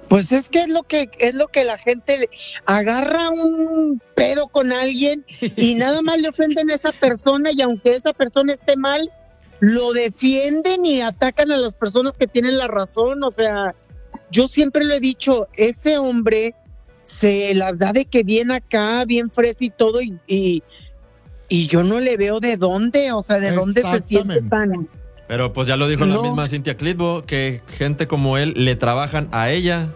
Pues es lo que la gente agarra un pedo con alguien y nada más le ofenden a esa persona, y aunque esa persona esté mal, lo defienden y atacan a las personas que tienen la razón. O sea, yo siempre lo he dicho, ese hombre se las da de que viene acá, bien fresa y todo, y yo no le veo de dónde, o sea, de dónde se siente tan... Pero pues ya lo dijo la No. misma Cynthia Clitbo, que gente como él le trabajan a ella.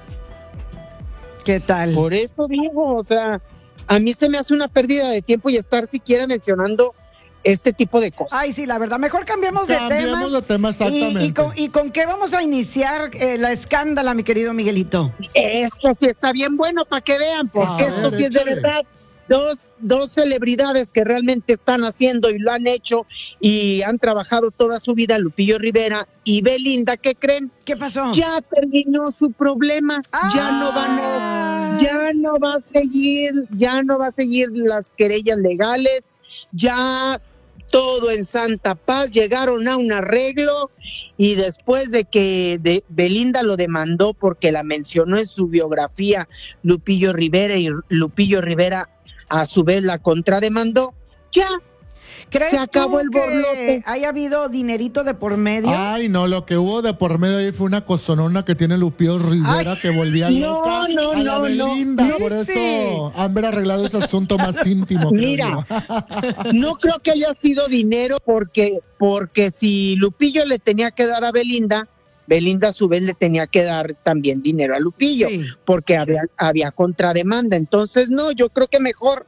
¿Qué tal? Por eso digo, o sea, a mí se me hace una pérdida de tiempo y estar siquiera mencionando este tipo de cosas. Ay, sí, la verdad, mejor cambiemos de tema. Cambiemos de tema, exactamente. ¿Y con qué vamos a iniciar la escándala, mi querido Miguelito? Esto sí está bien bueno para que vean, porque esto sí es de verdad. Dos celebridades que realmente están haciendo y lo han hecho y han trabajado toda su vida, Lupillo Rivera y Belinda. ¿Qué creen? ¿Qué pasó? Ya terminó su problema. Ya no va a seguir las querellas legales. Ya todo en santa paz, llegaron a un arreglo, y después de que Belinda lo demandó porque la mencionó en su biografía Lupillo Rivera, y Lupillo Rivera a su vez la contrademandó, ya ¿Crees se acabó tú el que borlote. haya habido dinerito de por medio? Ay, no, lo que hubo de por medio ahí fue una cosonona que tiene Lupillo Rivera, que volvía loca a la Belinda. no por sé. eso han arreglado ese asunto más íntimo, creo Mira, yo. no creo que haya sido dinero, porque si Lupillo le tenía que dar a Belinda, Belinda a su vez le tenía que dar también dinero a Lupillo, Sí. porque había contrademanda. Entonces, no, yo creo que mejor,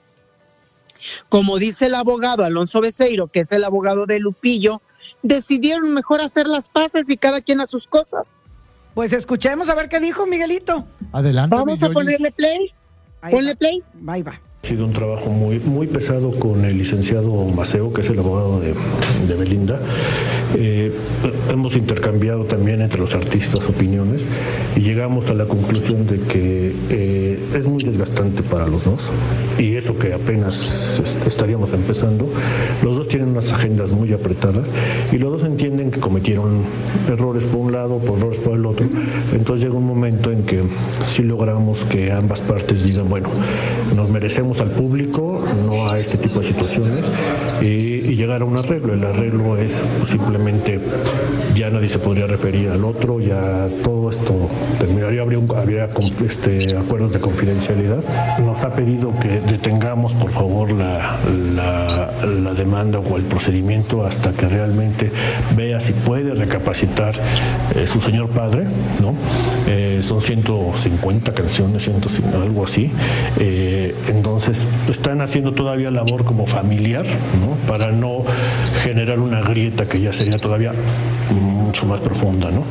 como dice el abogado Alonso Beceiro, que es el abogado de Lupillo, decidieron mejor hacer las paces y cada quien a sus cosas. Pues escuchemos a ver qué dijo Miguelito. Adelante, Vamos a mi Yoyis. ponerle play. Ahí Ponle va. play. Ahí va. Ha sido un trabajo muy, muy pesado con el licenciado Maceo, que es el abogado de Belinda. Hemos intercambiado también entre los artistas opiniones y llegamos a la conclusión de que es muy desgastante para los dos, y eso que apenas estaríamos empezando. Los dos tienen unas agendas muy apretadas y los dos entienden que cometieron errores por un lado, por errores por el otro. Entonces llega un momento en que sí logramos que ambas partes digan, bueno, nos merecemos al público, no a este tipo de situaciones, y llegar a un arreglo. El arreglo es simplemente, ya nadie se podría referir al otro, ya todo esto terminaría, habría acuerdos de confidencialidad. Nos ha pedido que detengamos, por favor, la demanda o el procedimiento hasta que realmente vea si puede recapacitar su señor padre, ¿no? Son 150 canciones, algo así. Entonces están haciendo todavía labor como familiar, ¿no? Para no generar una grieta que ya sería todavía mucho más profunda, ¿no?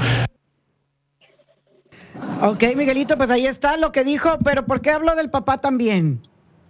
Ok, Miguelito, pues ahí está lo que dijo, pero ¿por qué habló del papá también?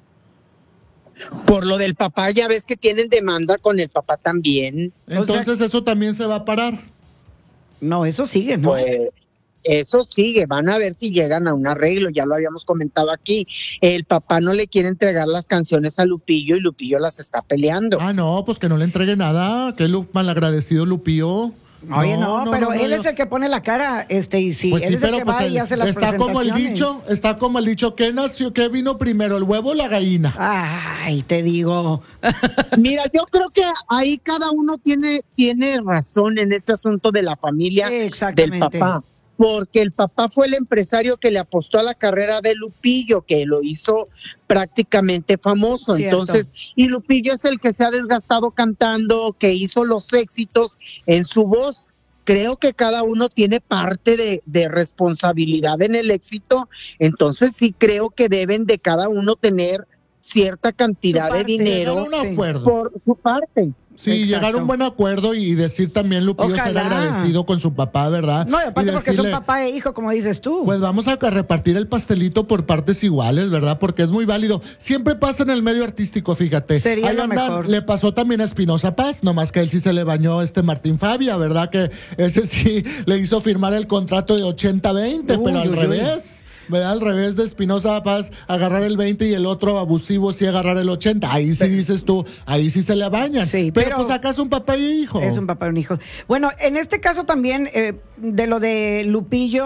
Por lo del papá, ya ves que tienen demanda con el papá también. Entonces eso también se va a parar. No, eso sigue, ¿no? Pues eso sigue, van a ver si llegan a un arreglo, ya lo habíamos comentado aquí. El papá no le quiere entregar las canciones a Lupillo y Lupillo las está peleando. Ah, no, pues que no le entregue nada. Qué malagradecido Lupillo. Oye, no, pero él es el que pone la cara, y sí, Pues él sí, es el pero que pues va y hace las está como el presentaciones. dicho, ¿qué vino primero, el huevo o la gallina? Ay, te digo. Mira, yo creo que ahí cada uno tiene razón en ese asunto de la familia del Exactamente. papá, porque el papá fue el empresario que le apostó a la carrera de Lupillo, que lo hizo prácticamente famoso. Cierto. Entonces, y Lupillo es el que se ha desgastado cantando, que hizo los éxitos en su voz. Creo que cada uno tiene parte de responsabilidad en el éxito, entonces sí creo que deben de cada uno tener cierta cantidad de dinero Llegar a un acuerdo. por su parte. Sí, Exacto. llegar a un buen acuerdo y decir también Lupillo ser Ojalá. agradecido con su papá, ¿verdad? No, y aparte Y porque son decirle, papá e hijo, como dices tú. pues vamos a repartir el pastelito por partes iguales, ¿verdad? Porque es muy válido. Siempre pasa en el medio artístico, fíjate. Sería Ahí lo andan, mejor. le pasó también a Espinoza Paz, nomás que a él sí se le bañó Martín Fabia, ¿verdad? Que ese sí le hizo firmar el contrato de 80-20, pero al Uy, uy, revés. ¿Verdad? Al revés de Espinoza Paz, agarrar el 20 y el otro abusivo sí agarrar el 80. Ahí sí dices tú, ahí sí se le bañan. Sí, pero pero pues acá es un papá y hijo. Es un papá y un hijo. Bueno, en este caso también, de lo de Lupillo.